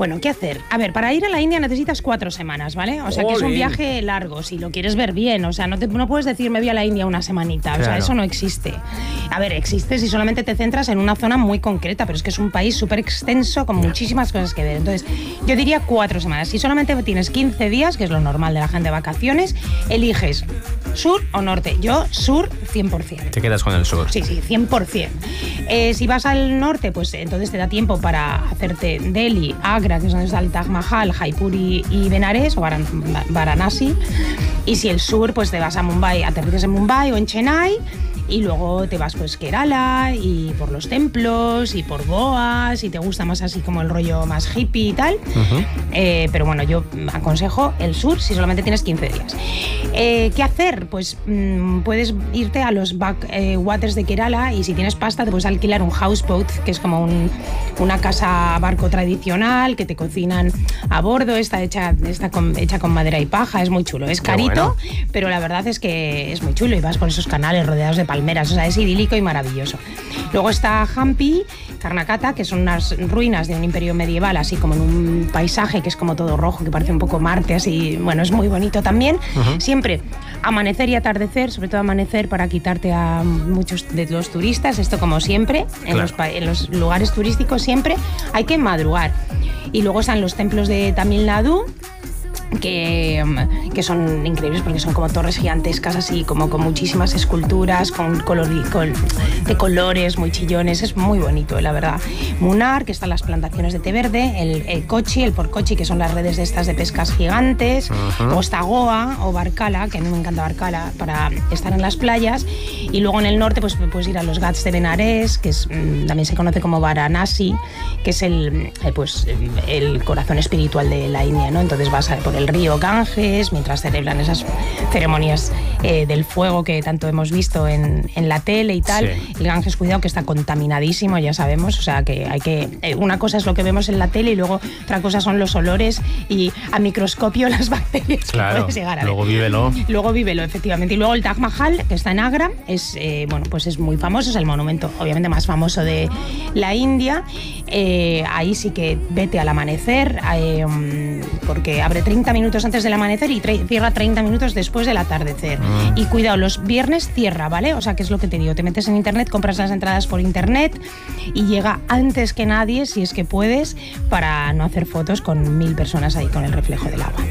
Bueno, ¿qué hacer? A ver, para ir a la India necesitas 4 semanas, ¿vale? O sea, que es un viaje largo, si lo quieres ver bien. O sea, no puedes decir me voy a la India una semanita. O sea, eso no existe. A ver, existe si solamente te centras en una zona muy concreta, pero es que es un país súper extenso con muchísimas cosas que ver. Entonces, yo diría 4 semanas. Si solamente tienes 15 días, que es lo normal de la gente de vacaciones, eliges sur o norte. Yo, sur 100%. Te quedas con el sur. Sí, 100%. Si vas al norte, pues entonces te da tiempo para hacerte Delhi, Agra, que es donde está el Taj Mahal, Jaipur y Benares, o Varanasi. Y si el sur, pues te vas a Mumbai, aterrizas en Mumbai o en Chennai. Y luego te vas pues Kerala y por los templos y por Goa, si te gusta más así como el rollo más hippie y tal. Pero bueno, yo aconsejo el sur si solamente tienes 15 días. ¿Qué hacer? Pues puedes irte a los backwaters de Kerala y si tienes pasta te puedes alquilar un houseboat, que es como una casa barco tradicional que te cocinan a bordo, está hecha con madera y paja, es muy chulo. Es carito, pero la verdad es que es muy chulo y vas por esos canales rodeados de palmeras, o sea, es idílico y maravilloso. Luego está Hampi, Karnataka, que son unas ruinas de un imperio medieval, así como en un paisaje que es como todo rojo, que parece un poco Marte, así, bueno, es muy bonito también. Siempre amanecer y atardecer, sobre todo amanecer para quitarte a muchos de los turistas, esto como siempre, en los lugares turísticos siempre hay que madrugar. Y luego están los templos de Tamil Nadu, que son increíbles porque son como torres gigantescas así como con muchísimas esculturas de colores muy chillones, es muy bonito la verdad. Munnar, que están las plantaciones de té verde, el Kochi, el Port Kochi, que son las redes de estas de pescas gigantes, o está Goa o Barkala, que a mí me encanta Barkala para estar en las playas. Y luego en el norte pues puedes ir a los Ghats de Benares, que también se conoce como Varanasi, que es el corazón espiritual de la India, ¿no? Entonces vas por el río Ganges mientras celebran esas ceremonias del fuego que tanto hemos visto en la tele y tal. Sí. El Ganges, cuidado, que está contaminadísimo, ya sabemos, o sea que una cosa es lo que vemos en la tele y luego otra cosa son los olores y a microscopio las bacterias que puedes llegar a ver. Luego vívelo, efectivamente. Y luego el Taj Mahal, que está en Agra, es muy famoso, es el monumento obviamente más famoso de la India. Ahí sí que vete al amanecer, porque abre 30 minutos antes del amanecer y cierra 30 minutos después del atardecer. Y cuidado, los viernes cierra, ¿vale? O sea, que es lo que te digo, te metes en internet, compras las entradas por internet y llega antes que nadie, si es que puedes, para no hacer fotos con 1000 personas ahí con el reflejo del agua.